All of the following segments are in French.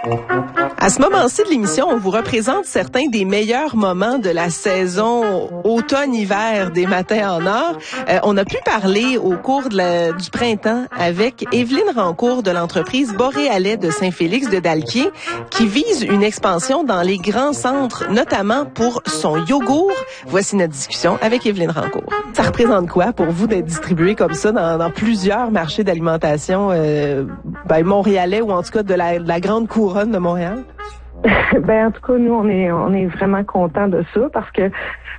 À ce moment-ci de l'émission, on vous représente certains des meilleurs moments de la saison automne-hiver des Matins en or. On a pu parler au cours du printemps avec Évelyne Rancourt de l'entreprise Boréalais de Saint-Félix de Dalquier qui vise une expansion dans les grands centres, notamment pour son yogourt. Voici notre discussion avec Évelyne Rancourt. Ça représente quoi pour vous d'être distribué comme ça dans plusieurs marchés d'alimentation montréalais ou en tout cas de la grande couronne de Montréal? En tout cas, nous, on est vraiment contents de ça parce que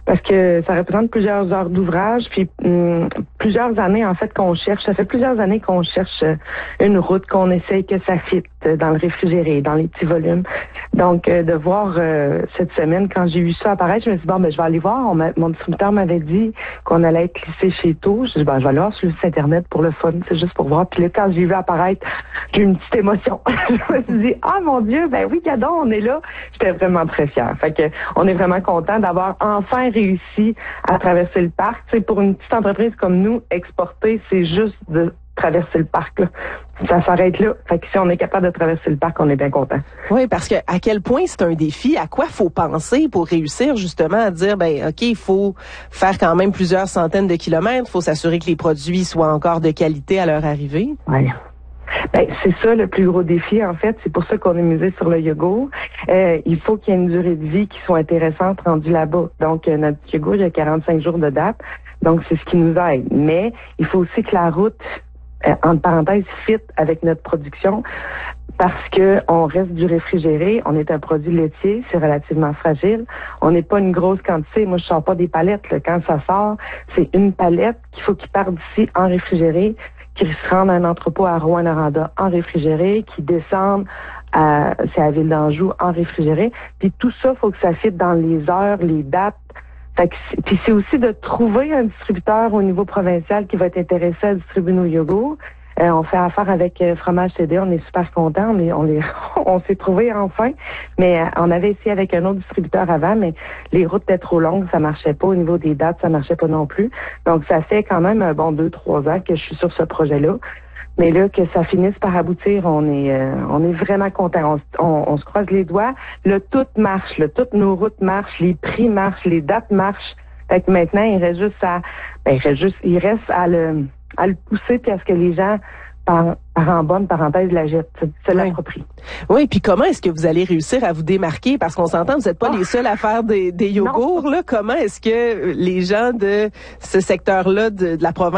ça représente plusieurs heures d'ouvrage, puis plusieurs années, en fait, qu'on cherche. Ça fait plusieurs années qu'on cherche une route, qu'on essaye que ça fitte dans le réfrigéré, dans les petits volumes. Donc, de voir cette semaine, quand j'ai vu ça apparaître, je me suis dit, je vais aller voir. Mon distributeur m'avait dit qu'on allait être lissé chez Tôt. Je dis, je vais aller voir sur le site Internet pour le fun, c'est juste pour voir. Puis là, quand j'ai vu apparaître, j'ai eu une petite émotion. Je me suis dit, mon Dieu, oui, cadeau, on est là. J'étais vraiment très fière. Fait que, on est vraiment content d'avoir enfin réussi à traverser le parc. Tu sais, pour une petite entreprise comme nous, exporter, c'est juste de traverser le parc, là. Ça s'arrête là. Fait que si on est capable de traverser le parc, on est bien content. Oui, parce que à quel point c'est un défi, à quoi faut penser pour réussir justement à dire, OK, il faut faire quand même plusieurs centaines de kilomètres, il faut s'assurer que les produits soient encore de qualité à leur arrivée. Oui. C'est ça le plus gros défi, en fait. C'est pour ça qu'on est misé sur le yogourt. Il faut qu'il y ait une durée de vie qui soit intéressante rendue là-bas. Donc, notre yogourt, il y a 45 jours de date. Donc, c'est ce qui nous aide. Mais il faut aussi que la route, entre parenthèses, fit avec notre production parce que on reste du réfrigéré. On est un produit laitier, c'est relativement fragile. On n'est pas une grosse quantité. Moi, je sors pas des palettes, là. Quand ça sort, c'est une palette qu'il faut qu'il parte d'ici en réfrigéré, qui se rendent à un entrepôt à Rouyn-Noranda en réfrigéré, qui descendent c'est à Ville d'Anjou en réfrigéré. Puis tout ça, faut que ça fitte dans les heures, les dates. Puis c'est aussi de trouver un distributeur au niveau provincial qui va être intéressé à distribuer nos yogourts. On fait affaire avec Fromage CD, on est super contents, on s'est trouvé enfin, mais on avait essayé avec un autre distributeur avant, mais les routes étaient trop longues, ça marchait pas, au niveau des dates, ça marchait pas non plus. Donc ça fait quand même 2-3 ans que je suis sur ce projet-là. Mais là, que ça finisse par aboutir, on est vraiment contents. On se croise les doigts. Le tout marche, toutes nos routes marchent, les prix marchent, les dates marchent. Fait que maintenant, il reste à le pousser puis à ce que les gens, par en bonne parenthèse, la jettent, se l'approprient. Oui, puis comment est-ce que vous allez réussir à vous démarquer? Parce qu'on s'entend, vous n'êtes pas les seuls à faire des yogourts, là. Comment est-ce que les gens de ce secteur-là de la province